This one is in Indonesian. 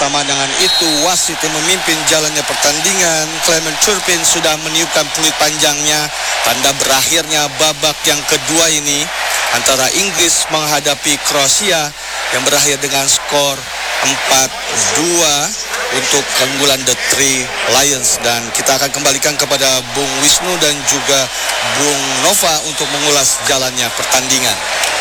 Bersama dengan itu, wasit yang memimpin jalannya pertandingan, Clement Turpin, sudah meniupkan peluit panjangnya. Tanda berakhirnya babak yang kedua ini antara Inggris menghadapi Kroasia yang berakhir dengan skor 4-2 untuk keunggulan The Three Lions. Dan kita akan kembalikan kepada Bung Wisnu dan juga Bung Nova untuk mengulas jalannya pertandingan.